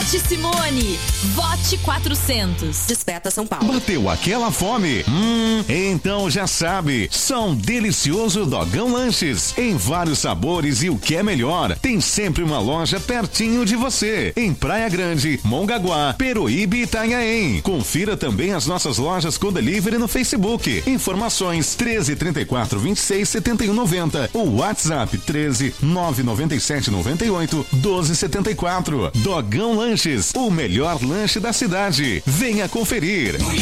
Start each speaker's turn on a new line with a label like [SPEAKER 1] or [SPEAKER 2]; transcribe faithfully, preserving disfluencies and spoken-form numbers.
[SPEAKER 1] Vote Simone. Vote quatrocentos.
[SPEAKER 2] Desperta São Paulo.
[SPEAKER 3] Bateu aquela fome? Hum, então já sabe. São delicioso Dogão Lanches. Em vários sabores e o que é melhor, tem sempre uma loja pertinho de você. Em Praia Grande, Mongaguá, Peruíbe e Itanhaém. Confira também as nossas lojas com delivery no Facebook. Informações treze, trinta e quatro, vinte e seis, setenta e um, noventa ou WhatsApp treze, nove nove sete, noventa e oito, doze, setenta e quatro. Dogão Lanches, o melhor lanche da cidade. Venha conferir.